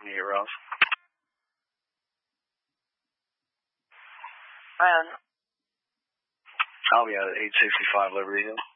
Yeah, Ross. Man. I'll be out at 865 Liberty Hill.